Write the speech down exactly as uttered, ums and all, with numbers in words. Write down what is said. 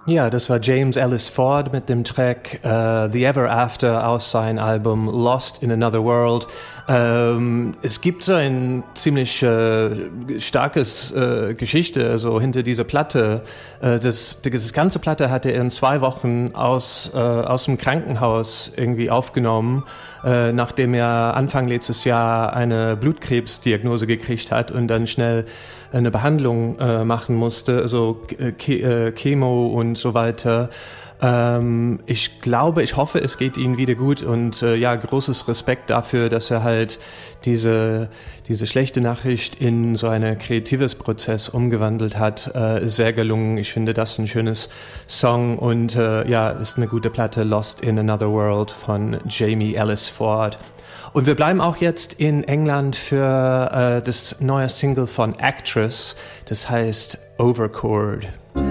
Ja, das war James Ellis Ford mit dem Track uh, The Ever After aus seinem Album Lost in Another World. Ähm, es gibt so ein ziemlich äh, starkes äh, Geschichte also hinter dieser Platte. Äh, das, das ganze Platte hat er in zwei Wochen aus, äh, aus dem Krankenhaus irgendwie aufgenommen, äh, nachdem er Anfang letztes Jahr eine Blutkrebsdiagnose gekriegt hat und dann schnell eine Behandlung äh, machen musste, also Ke- äh, Chemo und so weiter. Ähm, ich glaube, ich hoffe, es geht ihm wieder gut und äh, ja, großes Respekt dafür, dass er halt diese, diese schlechte Nachricht in so einen kreatives Prozess umgewandelt hat. Äh, ist sehr gelungen. Ich finde das ein schönes Song und äh, ja, ist eine gute Platte, Lost in Another World von Jamie Ellis Ford. Und wir bleiben auch jetzt in England für äh, das neue Single von Actress, das heißt Overchord.